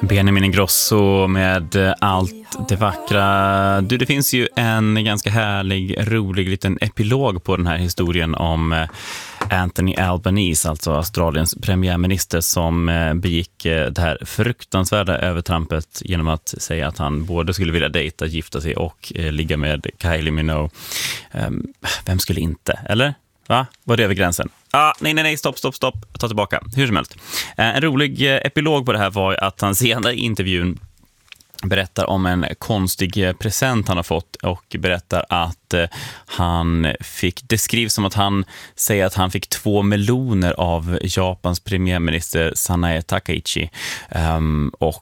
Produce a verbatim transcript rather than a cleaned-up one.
Benjamin Ingrosso med allt det vackra. Du, det finns ju en ganska härlig, rolig liten epilog på den här historien om Anthony Albanese, alltså Australiens premiärminister, som begick det här fruktansvärda övertrampet genom att säga att han både skulle vilja dejta, gifta sig och ligga med Kylie Minogue. Vem skulle inte, eller? Va? Var det över gränsen? Ah, nej, nej, nej, stopp, stopp, stopp. Ta tillbaka. Hur som helst. En rolig epilog på det här var att han senare i intervjun berättar om en konstig present han har fått och berättar att han fick, det skrivs som att han säger att han fick två meloner av Japans premiärminister Sanae Takaichi, um, och